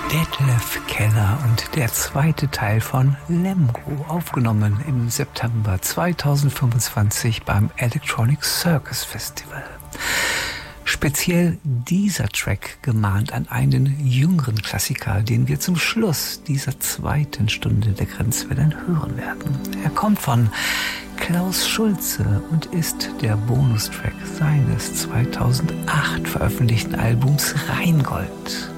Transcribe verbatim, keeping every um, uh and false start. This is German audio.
Detlef Keller und der zweite Teil von Lemgo, aufgenommen im September zweitausendfünfundzwanzig beim Electronic Circus Festival. Speziell dieser Track gemahnt an einen jüngeren Klassiker, den wir zum Schluss dieser zweiten Stunde der Grenzwellen hören werden. Er kommt von Klaus Schulze und ist der Bonustrack seines zweitausendacht veröffentlichten Albums Rheingold.